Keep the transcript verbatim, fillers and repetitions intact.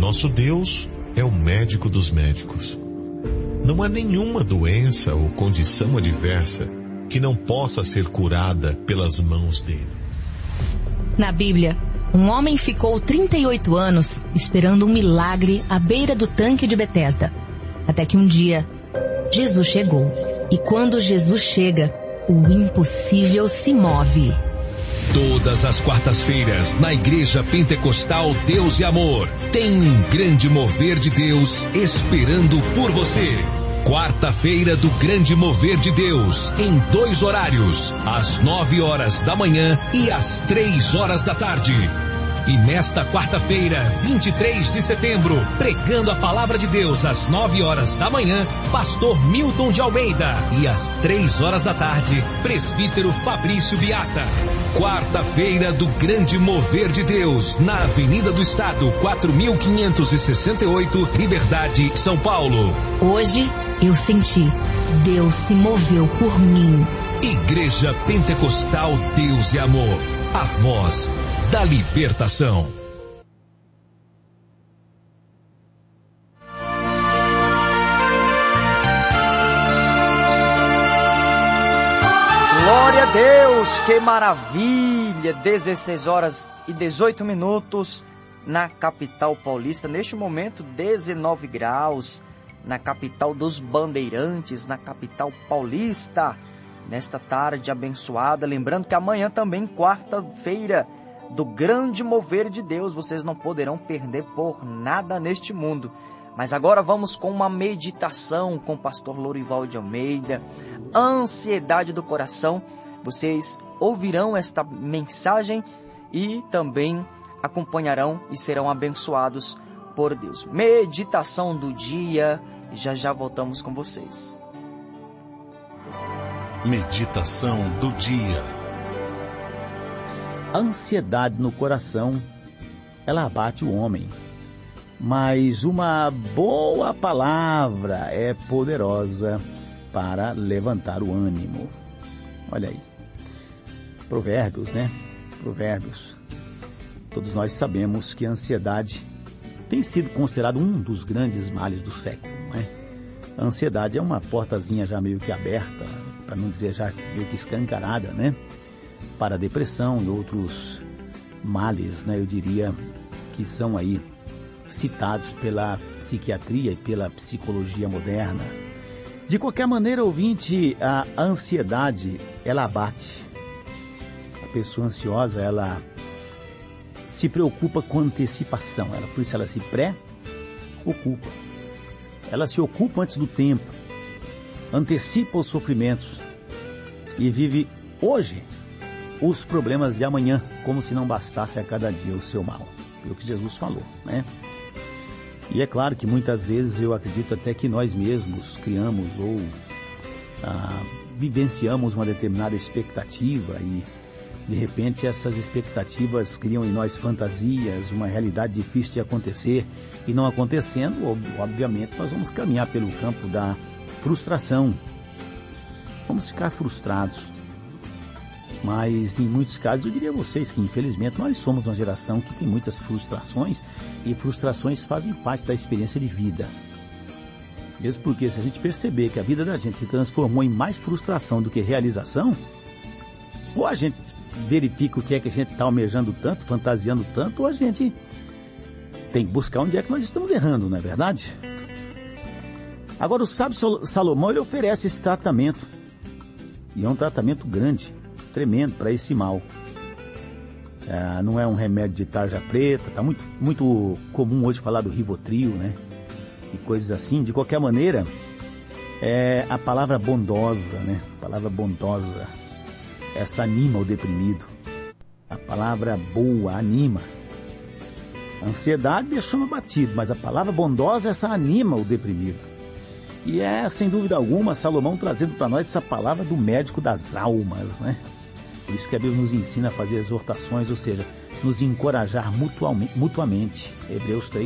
nosso Deus é o médico dos médicos. Não há nenhuma doença ou condição adversa que não possa ser curada pelas mãos dele. Na Bíblia, um homem ficou trinta e oito anos esperando um milagre à beira do tanque de Betesda. Até que um dia, Jesus chegou. E quando Jesus chega, o impossível se move. Todas as quartas-feiras, na Igreja Pentecostal Deus e Amor, tem um grande mover de Deus esperando por você. Quarta-feira do Grande Mover de Deus, em dois horários, às nove horas da manhã e às três horas da tarde. E nesta quarta-feira, vinte e três de setembro, pregando a palavra de Deus às nove horas da manhã, pastor Milton de Almeida. E às três horas da tarde, presbítero Fabrício Biata. Quarta-feira do Grande Mover de Deus, na Avenida do Estado, quatro mil quinhentos e sessenta e oito, Liberdade, São Paulo. Hoje, eu senti. Deus se moveu por mim. Igreja Pentecostal Deus e Amor. A voz da libertação. Glória a Deus, que maravilha! dezesseis horas e dezoito minutos na capital paulista. Neste momento, dezenove graus na capital dos Bandeirantes, na capital paulista. Nesta tarde abençoada, lembrando que amanhã também, quarta-feira, do grande mover de Deus, vocês não poderão perder por nada neste mundo. Mas agora vamos com uma meditação com o pastor Lorival de Almeida, ansiedade do coração. Vocês ouvirão esta mensagem e também acompanharão e serão abençoados por Deus. Meditação do dia, já já voltamos com vocês. Meditação do dia. A ansiedade no coração, ela abate o homem. Mas uma boa palavra é poderosa para levantar o ânimo. Olha aí. Provérbios, né? Provérbios. Todos nós sabemos que a ansiedade tem sido considerado um dos grandes males do século, não é? A ansiedade é uma portazinha já meio que aberta, para não dizer já meio que escancarada, né? Para a depressão e outros males, né? Eu diria que são aí citados pela psiquiatria e pela psicologia moderna. De qualquer maneira, ouvinte, a ansiedade, ela abate. A pessoa ansiosa, ela se preocupa com antecipação, ela, por isso ela se pré-ocupa. Ela se ocupa antes do tempo, antecipa os sofrimentos e vive hoje os problemas de amanhã, como se não bastasse a cada dia o seu mal. Foi o que Jesus falou, né? E é claro que muitas vezes eu acredito até que nós mesmos criamos ou ah, vivenciamos uma determinada expectativa e de repente essas expectativas criam em nós fantasias, uma realidade difícil de acontecer, e não acontecendo, obviamente nós vamos caminhar pelo campo da frustração. Vamos ficar frustrados. Mas em muitos casos eu diria a vocês que infelizmente nós somos uma geração que tem muitas frustrações, e frustrações fazem parte da experiência de vida. Mesmo porque se a gente perceber que a vida da gente se transformou em mais frustração do que realização, ou a gente verifica o que é que a gente está almejando tanto, fantasiando tanto, ou a gente tem que buscar onde é que nós estamos errando, não é verdade? Agora o sábio Salomão, ele oferece esse tratamento, e é um tratamento grande, tremendo para esse mal. É, não é um remédio de tarja preta, tá muito, muito comum hoje falar do Rivotril, né? E coisas assim. De qualquer maneira, é a palavra bondosa, né? A palavra bondosa, essa anima o deprimido. A palavra boa anima. A ansiedade deixou abatido, mas a palavra bondosa, essa anima o deprimido. E é, sem dúvida alguma, Salomão trazendo para nós essa palavra do médico das almas, né? Por isso que a Bíblia nos ensina a fazer exortações, ou seja, nos encorajar mutuamente. mutuamente. Hebreus três.